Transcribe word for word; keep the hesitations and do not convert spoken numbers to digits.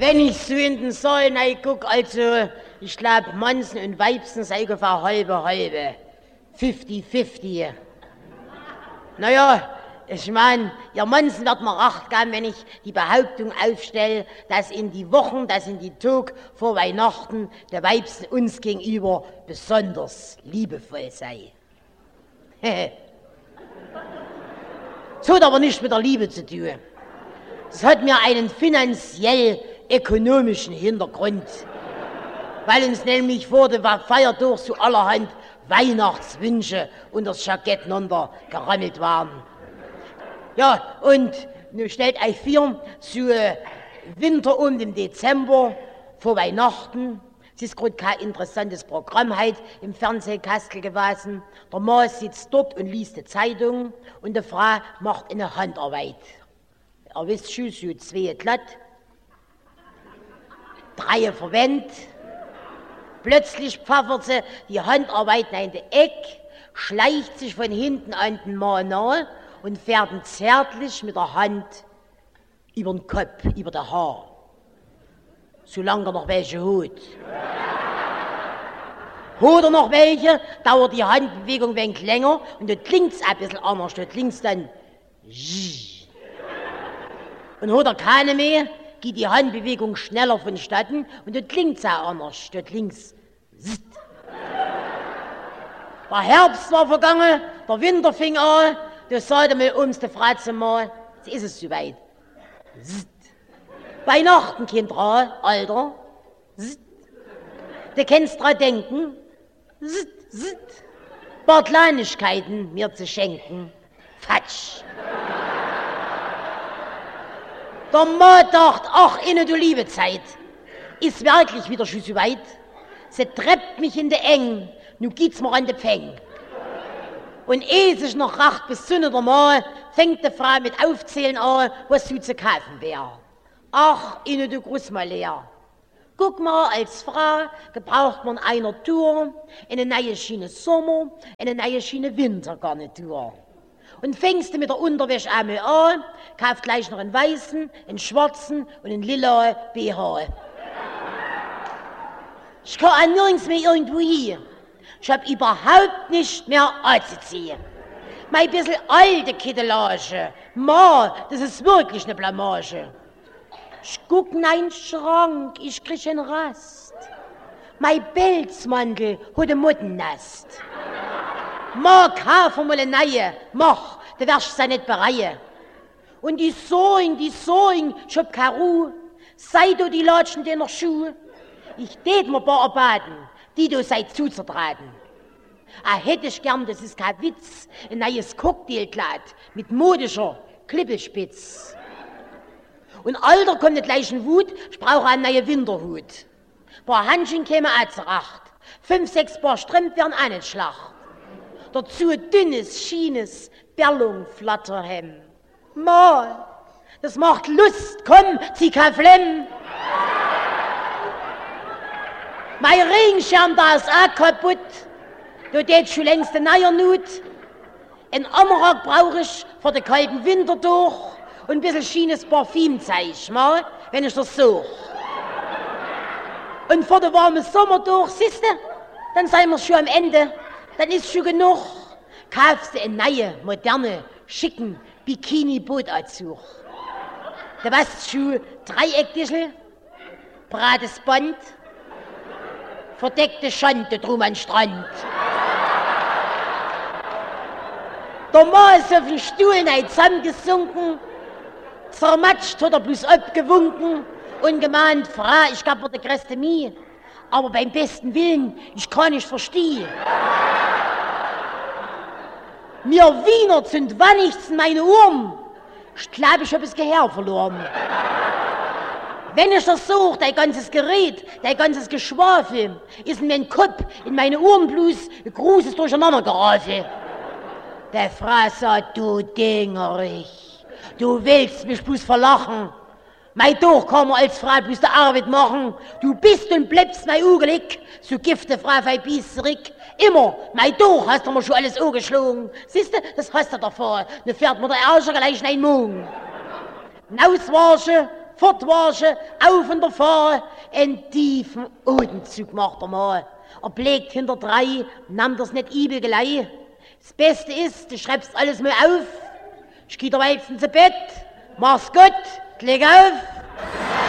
Wenn ich so in den Saal guck, also, ich glaub, Mansen und Weibsen sei ungefähr halbe, halbe. fünfzig fünfzig. Naja, ich mein, ihr Mansen wird mir recht geben, wenn ich die Behauptung aufstelle, dass in die Wochen, dass in die Tag vor Weihnachten der Weibsen uns gegenüber besonders liebevoll sei. Das hat aber nichts mit der Liebe zu tun. Das hat mir einen finanziell-ökonomischen Hintergrund, weil uns nämlich vor der Feiertag so allerhand Weihnachtswünsche und das Jackett runter gerammelt waren. Ja, und nun stellt euch vor, so Winter um den Dezember vor Weihnachten. Es ist gerade kein interessantes Programm heute im Fernsehkastel gewesen. Der Mann sitzt dort und liest die Zeitung und die Frau macht eine Handarbeit. Er wisst schon, so zwei glatt, drei verwendet. Plötzlich pfeffert sie die Handarbeit in die Eck, schleicht sich von hinten an den Mann nach und fährt ihn zärtlich mit der Hand über den Kopf, über das Haar. Solange er noch welche hat. Hat er noch welche, dauert die Handbewegung ein wenig länger und dort klingt es ein bisschen anders. Dort klingt es dann und hat er keine mehr, geht die Handbewegung schneller vonstatten und dort klingt es auch anders. Dort klingt es Der Herbst war vergangen, der Winter fing an, da sagte mir ums die Fratze mal, jetzt ist es soweit. Weihnachten, Kinder, Alter. Du kannst dran denken, ein paar Kleinigkeiten mir zu schenken. Fatsch. Der Mann dachte, ach, inne du liebe Zeit, ist wirklich wieder schon so weit. Sie treibt mich in de Eng, nu geht's mir an de Pfeng. Und ehe sich noch racht bis Sonne der Mal, fängt die Frau mit Aufzählen an, was so zu kaufen wär. Ach, inne du Gruß mal leer. Guck mal, als Frau gebraucht man einer Tour, eine neue Schiene Sommer, eine neue Schiene Wintergarnitur. Und fängst du mit der Unterwäsche einmal an, kaufst gleich noch einen weißen, einen schwarzen und einen lila B H. Ich kann auch nirgends mehr irgendwo hin. Ich hab überhaupt nicht mehr anzuziehen. Mein bisschen alte Kittelage, Ma, das ist wirklich eine Blamage. Ich guck in einen Schrank, ich krieg einen Rast. Mein Pelzmantel hat ein Mottennest. Ma, kauf mal eine neue, mach, du wirst sie nicht bereuen. Und die Sohn, die Sohn, ich hab keine Ruhe. Sei du die Latschen deiner Schuhe. Ich tät mir paar erbaten, die du seid zuzutraten. Ah, hätte ich gern, das ist kein Witz, ein neues Cocktailkleid mit modischer Klippelspitz. Und Alter kommt nicht gleich in Wut, ich brauche einen neuen Winterhut. Paar Handchen kämen auch zurecht, fünf, sechs Paar Strümpfe wären auch nicht schlacht. Dazu dünnes, schienes Berlung-Flatterhemd. Mal, das macht Lust, komm, zieh kein Flemm. Mein Regenschirm, da ist auch kaputt. Du tät schon längst eine neue Nut. Ein Anorak brauch ich für den kalten Winter durch und ein bisschen schienes Parfüm zeig ich mal, wenn ich das such. Und vor den warmen Sommer durch, siehste, dann seien wir schon am Ende. Dann ist schon genug. Kaufst du einen neue, moderne, schicken Bikini-Bootanzug. Du weißt schon, Dreieckdischel, brates Band, verdeckte Schande drum an Strand. Der Mann ist auf den Stuhl nein zusammengesunken, zermatscht hat er bloß abgewunken und gemeint, Frau, ich gab mir die größte Mie, aber beim besten Willen, ich kann nicht verstehen. Mir Wiener sind wann nichts in meine Ohren. Ich glaube, ich hab das Gehör verloren. Wenn ich das suche, dein ganzes Gerät, dein ganzes Geschwafel, ist in meinem Kopf, in meine Ohren bloß ein großes Durcheinandergerate. Der Frau sagt, du Dingerich, du willst mich bloß verlachen. Mein Doch kann man als Frau bloß der Arbeit machen. Du bist und bleibst mein Ugelig, so gifte Frau Feibis zurück. Immer, mein Doch hast du mir schon alles angeschlagen. Siehste, das hast du davor. Dann fährt mir der Arsch gleich in einen Morgen. Nauswaschen, fortwaschen, auf und der Fahre, einen tiefen Atemzug macht er mal. Er blickt hinter drei, nahm das nicht übel gleich. Das Beste ist, du schreibst alles mal auf. Ich geh der Weibchen zu Bett, mach's gut, leg auf.